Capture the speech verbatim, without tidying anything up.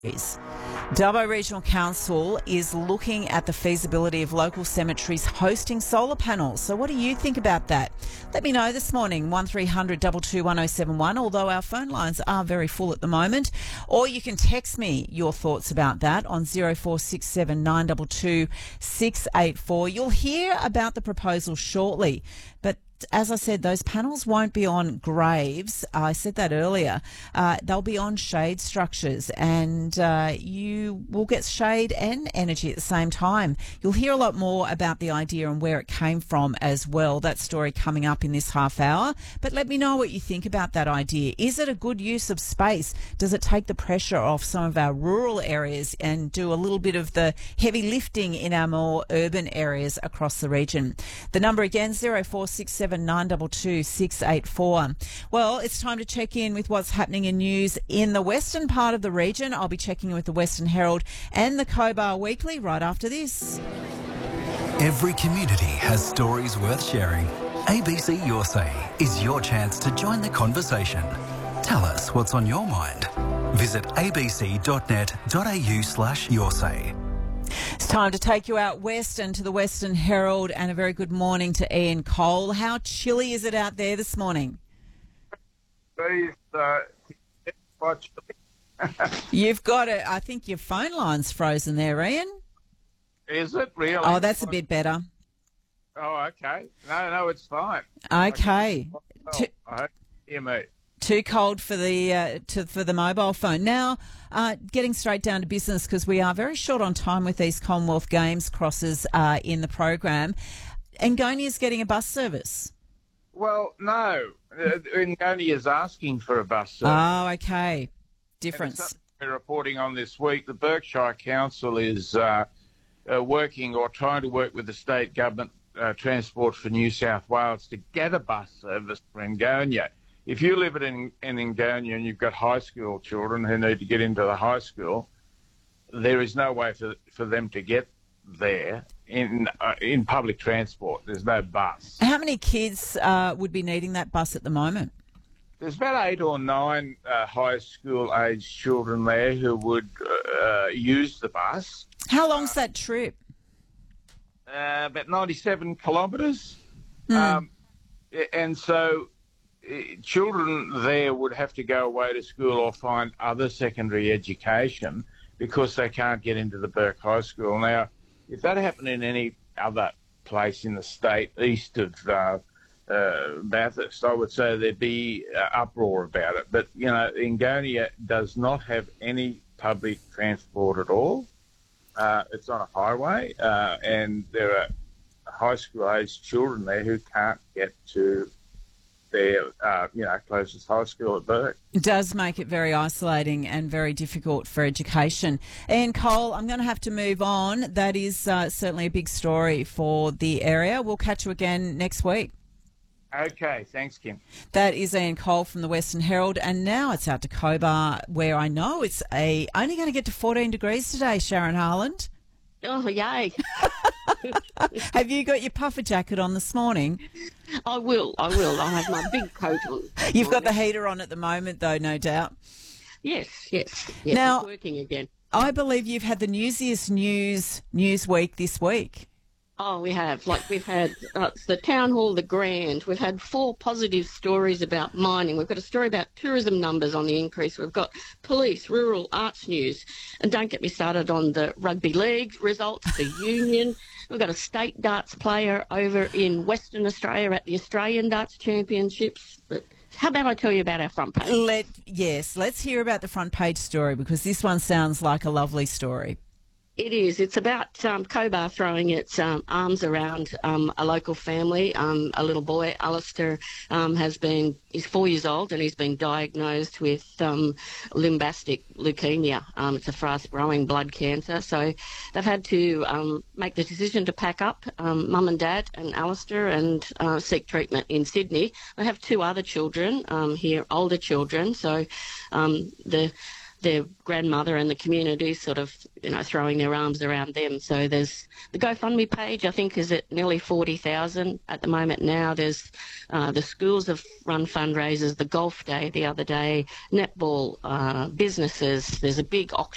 Dubbo Regional Council is looking at the feasibility of local cemeteries hosting solar panels. So what do you think about that? Let me know this morning, one three hundred two two one oh seven one, although our phone lines are very full at the moment. Or you can text me your thoughts about that on zero four six seven nine two two six eight four. You'll hear about the proposal shortly, but as I said, those panels won't be on graves. I said that earlier. Uh, they'll be on shade structures, and uh, you will get shade and energy at the same time. You'll hear a lot more about the idea and where it came from as well. That story coming up in this half hour. But let me know what you think about that idea. Is it a good use of space? Does it take the pressure off some of our rural areas and do a little bit of the heavy lifting in our more urban areas across the region? The number again, zero four six seven nine two two six eight four. Well, it's time to check in with what's happening in news in the western part of the region. I'll be checking in with the Western Herald and the Cobar Weekly right after this. Every community has stories worth sharing. A B C Your Say is your chance to join the conversation. Tell us what's on your mind. Visit abc.net.au slash your say. It's time to take you out west and to the Western Herald, and a very good morning to Ian Cole. How chilly is it out there this morning? It's, uh, it's quite chilly. You've got it. I think your phone line's frozen there, Ian. Is it really? Oh, that's a bit better. Oh, okay. No, no, it's fine. Okay. I Too, I hope you hear me. too cold for the uh, to, for the mobile phone. Now, uh, getting straight down to business, because we are very short on time with these Commonwealth Games crosses uh, in the program. Angonia is getting a bus service. Well, no. Uh, Angonia is asking for a bus service. Oh, okay. Difference. We're reporting on this week. The Berkshire Council is uh, uh, working or trying to work with the state government, uh, Transport for New South Wales, to get a bus service for Angonia. If you live in, in Angonia and you've got high school children who need to get into the high school, there is no way for, for them to get there in uh, in public transport. There's no bus. How many kids uh, would be needing that bus at the moment? There's about eight or nine uh, high school age children there who would uh, use the bus. How long's that trip? Uh, about ninety-seven kilometres. Mm. Um, and so children there would have to go away to school or find other secondary education because they can't get into the Burke High School. Now, if that happened in any other place in the state east of uh, uh, Bathurst, I would say there'd be uh, uproar about it. But, you know, Angonia does not have any public transport at all. Uh, it's on a highway, uh, and there are high school-aged children there who can't get to their, uh, you know, closest high school at Burke. It does make it very isolating and very difficult for education. Ian Cole, I'm going to have to move on. That is uh, certainly a big story for the area. We'll catch you again next week. Okay, thanks, Kim. That is Ian Cole from the Western Herald, and now it's out to Cobar, where I know it's a only going to get to fourteen degrees today, Sharon Harland. Oh, yay. Have you got your puffer jacket on this morning? I will, I will. I have my big coat on. You've got the heater on at the moment, though, no doubt. Yes, yes. yes now, it's working again. I believe you've had the newsiest news news week this week. Oh, we have. Like, we've had uh, the Town Hall, the Grand. We've had four positive stories about mining. We've got a story about tourism numbers on the increase. We've got police, rural arts news. And don't get me started on the rugby league results, the union. We've got a state darts player over in Western Australia at the Australian Darts Championships. But how about I tell you about our front page? Let, yes, let's hear about the front page story, because this one sounds like a lovely story. It is. It's about um, Cobar throwing its um, arms around um, a local family. Um, a little boy, Alistair, um, has been, he's four years old and he's been diagnosed with um, lymphoblastic leukemia. Um, it's a fast-growing blood cancer. So they've had to um, make the decision to pack up, um, mum and dad and Alistair, and uh, seek treatment in Sydney. They have two other children um, here, older children. So um, the their grandmother and the community sort of, you know, throwing their arms around them. So there's the GoFundMe page, I think, is at nearly forty thousand at the moment now. There's uh, the schools have run fundraisers, the golf day the other day, netball, uh, businesses. There's a big auction